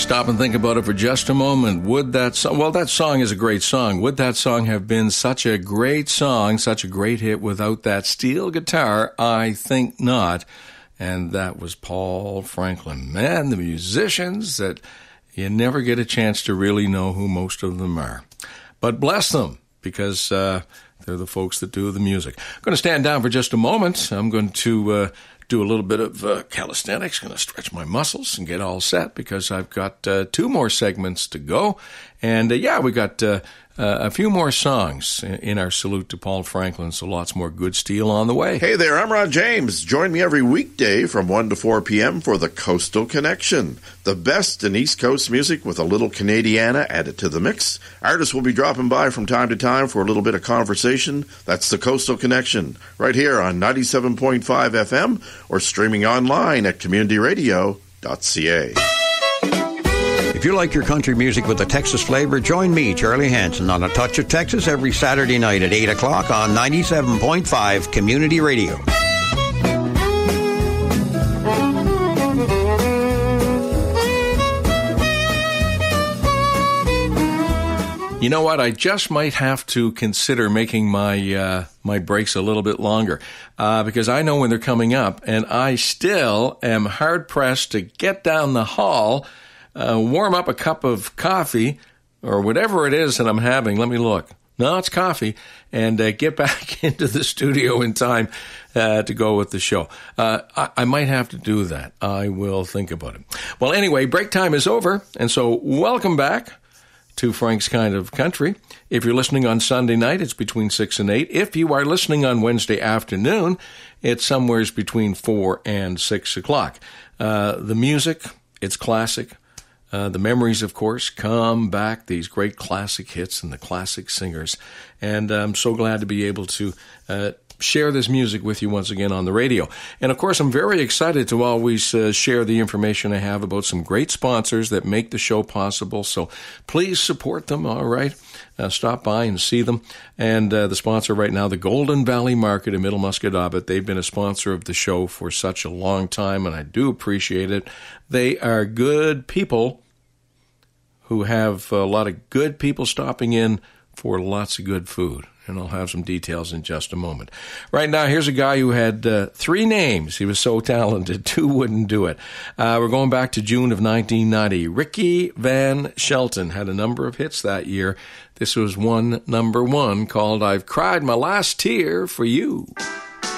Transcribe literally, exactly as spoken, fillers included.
Stop and think about it for just a moment. Would that song, well, that song is a great song. Would that song have been such a great song, such a great hit without that steel guitar? I think not. And that was Paul Franklin. Man, the musicians that you never get a chance to really know who most of them are. But bless them, because uh, they're the folks that do the music. I'm going to stand down for just a moment. I'm going to uh, do a little bit of uh, calisthenics. Going to stretch my muscles and get all set, because I've got uh, two more segments to go. And uh, yeah, we got uh, uh, a few more songs in our salute to Paul Franklin, so lots more good steel on the way. Hey there, I'm Ron James. Join me every weekday from one to four p.m. for the Coastal Connection, the best in East Coast music with a little Canadiana added to the mix. Artists will be dropping by from time to time for a little bit of conversation. That's the Coastal Connection, right here on ninety-seven point five F M or streaming online at community radio dot c a. If you like your country music with a Texas flavor, join me, Charlie Hanson, on A Touch of Texas every Saturday night at eight o'clock on ninety-seven point five Community Radio. You know what? I just might have to consider making my uh, my breaks a little bit longer, uh, because I know when they're coming up, and I still am hard-pressed to get down the hall, Uh, warm up a cup of coffee or whatever it is that I'm having. Let me look. No, it's coffee. And uh, get back into the studio in time uh, to go with the show. Uh, I, I might have to do that. I will think about it. Well, anyway, break time is over. And so welcome back to Frank's Kind of Country. If you're listening on Sunday night, it's between six and eight. If you are listening on Wednesday afternoon, it's somewhere between four and six o'clock. Uh, the music, it's classic. Uh, the memories, of course, come back, these great classic hits and the classic singers. And I'm so glad to be able to uh, share this music with you once again on the radio. And, of course, I'm very excited to always uh, share the information I have about some great sponsors that make the show possible. So please support them, all right? Uh, stop by and see them. And uh, the sponsor right now, the Golden Valley Market in Middle Musquodoboit. They've been a sponsor of the show for such a long time, and I do appreciate it. They are good people who have a lot of good people stopping in for lots of good food. And I'll have some details in just a moment. Right now, here's a guy who had uh, three names. He was so talented, two wouldn't do it. Uh, we're going back to June of nineteen ninety. Ricky Van Shelton had a number of hits that year. This was one number one called I've Cried My Last Tear for You.